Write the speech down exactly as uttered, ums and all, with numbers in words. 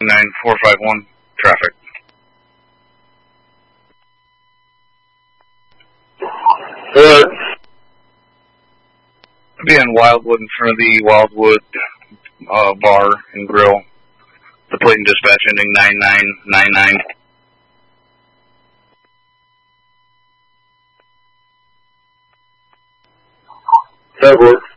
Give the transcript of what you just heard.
nine four five one, traffic. Good. I'll be on Wildwood in front of the Wildwood uh, Bar and Grill. The plate and dispatch ending nine nine nine nine. That works.